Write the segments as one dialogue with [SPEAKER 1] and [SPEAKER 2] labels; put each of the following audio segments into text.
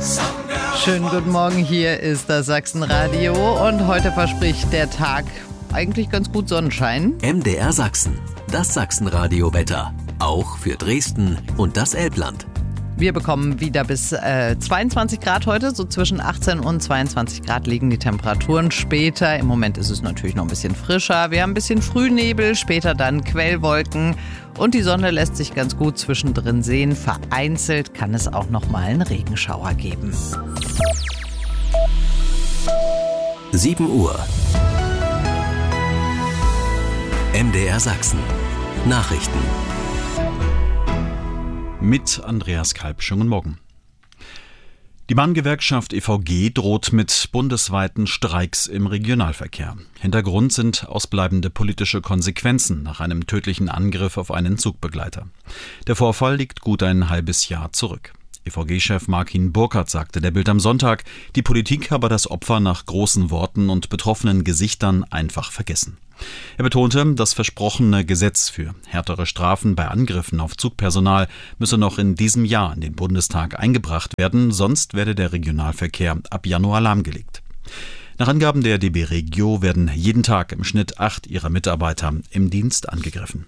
[SPEAKER 1] Schönen guten Morgen, hier ist das Sachsenradio und heute verspricht der Tag eigentlich ganz gut Sonnenschein.
[SPEAKER 2] MDR Sachsen, das Sachsenradio-Wetter, auch für Dresden und das Elbland.
[SPEAKER 1] Wir bekommen wieder bis 22 Grad heute, so zwischen 18 und 22 Grad liegen die Temperaturen. Später, im Moment ist es natürlich noch ein bisschen frischer, wir haben ein bisschen Frühnebel, später dann Quellwolken und die Sonne lässt sich ganz gut zwischendrin sehen. Vereinzelt kann es auch noch mal einen Regenschauer geben.
[SPEAKER 2] 7 Uhr. MDR Sachsen. Nachrichten.
[SPEAKER 3] Mit Andreas Kalb. Schönen Morgen. Die Bahngewerkschaft EVG droht mit bundesweiten Streiks im Regionalverkehr. Hintergrund sind ausbleibende politische Konsequenzen nach einem tödlichen Angriff auf einen Zugbegleiter. Der Vorfall liegt gut ein halbes Jahr zurück. EVG-Chef Markin Burkhardt sagte der Bild am Sonntag, die Politik habe das Opfer nach großen Worten und betroffenen Gesichtern einfach vergessen. Er betonte, das versprochene Gesetz für härtere Strafen bei Angriffen auf Zugpersonal müsse noch in diesem Jahr in den Bundestag eingebracht werden, sonst werde der Regionalverkehr ab Januar lahmgelegt. Nach Angaben der DB Regio werden jeden Tag im Schnitt 8 ihrer Mitarbeiter im Dienst angegriffen.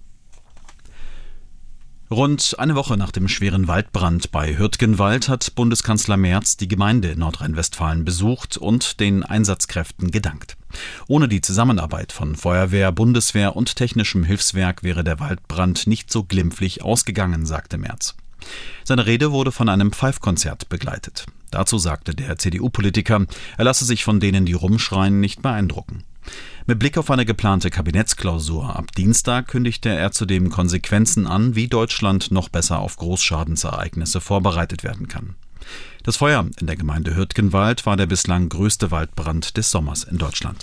[SPEAKER 3] Rund eine Woche nach dem schweren Waldbrand bei Hürtgenwald hat Bundeskanzler Merz die Gemeinde in Nordrhein-Westfalen besucht und den Einsatzkräften gedankt. Ohne die Zusammenarbeit von Feuerwehr, Bundeswehr und technischem Hilfswerk wäre der Waldbrand nicht so glimpflich ausgegangen, sagte Merz. Seine Rede wurde von einem Pfeifkonzert begleitet. Dazu sagte der CDU-Politiker, er lasse sich von denen, die rumschreien, nicht beeindrucken. Mit Blick auf eine geplante Kabinettsklausur ab Dienstag kündigte er zudem Konsequenzen an, wie Deutschland noch besser auf Großschadensereignisse vorbereitet werden kann. Das Feuer in der Gemeinde Hürtgenwald war der bislang größte Waldbrand des Sommers in Deutschland.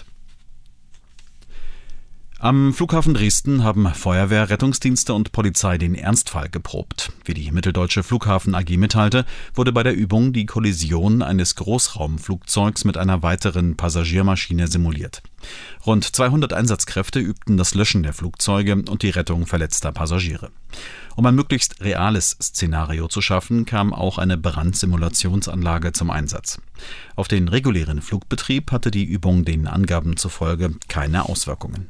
[SPEAKER 3] Am Flughafen Dresden haben Feuerwehr, Rettungsdienste und Polizei den Ernstfall geprobt. Wie die Mitteldeutsche Flughafen AG mitteilte, wurde bei der Übung die Kollision eines Großraumflugzeugs mit einer weiteren Passagiermaschine simuliert. Rund 200 Einsatzkräfte übten das Löschen der Flugzeuge und die Rettung verletzter Passagiere. Um ein möglichst reales Szenario zu schaffen, kam auch eine Brandsimulationsanlage zum Einsatz. Auf den regulären Flugbetrieb hatte die Übung den Angaben zufolge keine Auswirkungen.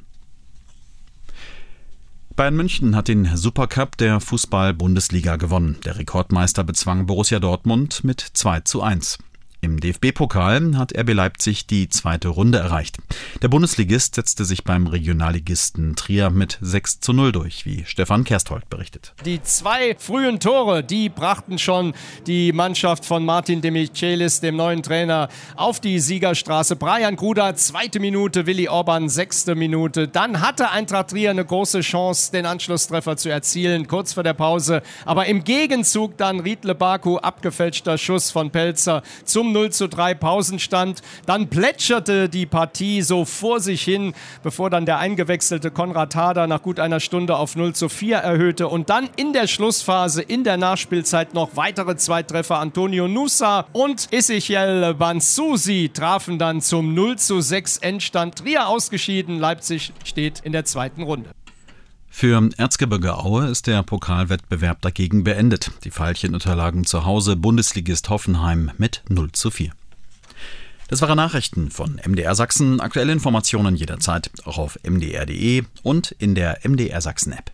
[SPEAKER 3] Bayern München hat den Supercup der Fußball-Bundesliga gewonnen. Der Rekordmeister bezwang Borussia Dortmund mit 2:1. Im DFB-Pokal hat RB Leipzig die zweite Runde erreicht. Der Bundesligist setzte sich beim Regionalligisten Trier mit 6:0 durch, wie Stefan Kersthold berichtet.
[SPEAKER 4] Die 2 frühen Tore, die brachten schon die Mannschaft von Martin de Michelis, dem neuen Trainer, auf die Siegerstraße. Brian Gruda, 2. Minute, Willi Orban, 6. Minute. Dann hatte Eintracht Trier eine große Chance, den Anschlusstreffer zu erzielen, kurz vor der Pause. Aber im Gegenzug dann Riedle Baku, abgefälschter Schuss von Pelzer zum 0:3 Pausenstand. Dann plätscherte die Partie so vor sich hin, bevor dann der eingewechselte Konrad Harder nach gut einer Stunde auf 0:4 erhöhte. Und dann in der Schlussphase, in der Nachspielzeit noch weitere 2 Treffer. Antonio Nusa und Ezechiel Bansusi trafen dann zum 0:6 Endstand. Trier ausgeschieden, Leipzig steht in der zweiten Runde.
[SPEAKER 3] Für Erzgebirge Aue ist der Pokalwettbewerb dagegen beendet. Die Veilchen unterlagen zu Hause Bundesligist Hoffenheim mit 0:4. Das waren Nachrichten von MDR Sachsen. Aktuelle Informationen jederzeit auch auf mdr.de und in der MDR Sachsen App.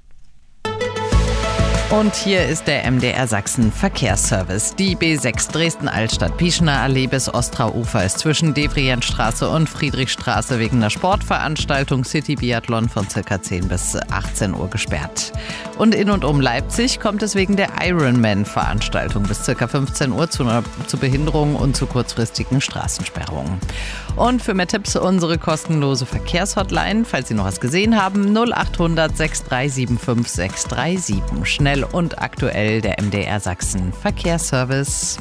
[SPEAKER 1] Und hier ist der MDR Sachsen Verkehrsservice. Die B6 Dresden-Altstadt-Pieschener Allee bis Ostrauufer ist zwischen Devrient-Straße und Friedrichstraße wegen der Sportveranstaltung City Biathlon von ca. 10 bis 18 Uhr gesperrt. Und in und um Leipzig kommt es wegen der Ironman-Veranstaltung bis ca. 15 Uhr zu Behinderungen und zu kurzfristigen Straßensperrungen. Und für mehr Tipps unsere kostenlose Verkehrshotline, falls Sie noch was gesehen haben, 0800 6375 637. Schnell und aktuell der MDR Sachsen Verkehrsservice.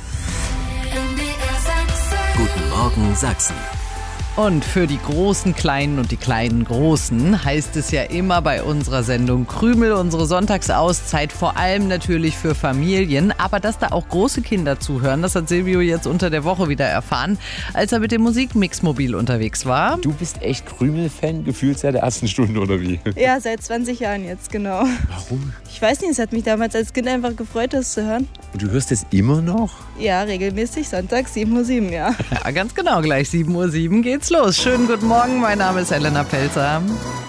[SPEAKER 2] Guten Morgen Sachsen.
[SPEAKER 1] Und für die großen Kleinen und die kleinen Großen heißt es ja immer bei unserer Sendung Krümel, unsere Sonntagsauszeit, vor allem natürlich für Familien. Aber dass da auch große Kinder zuhören, das hat Silvio jetzt unter der Woche wieder erfahren, als er mit dem Musikmix-Mobil unterwegs war.
[SPEAKER 5] Du bist echt Krümel-Fan, gefühlt seit der ersten Stunde, oder wie?
[SPEAKER 6] Ja, seit 20 Jahren jetzt, genau.
[SPEAKER 5] Warum? Ich weiß nicht, es hat mich damals als Kind einfach gefreut, das zu hören.
[SPEAKER 6] Du hörst es immer noch?
[SPEAKER 5] Ja, regelmäßig, Sonntag 7:07 Uhr, ja.
[SPEAKER 1] Ja, ganz genau, gleich 7:07 Uhr geht's los. Schönen guten Morgen, mein Name ist Elena Pelzer.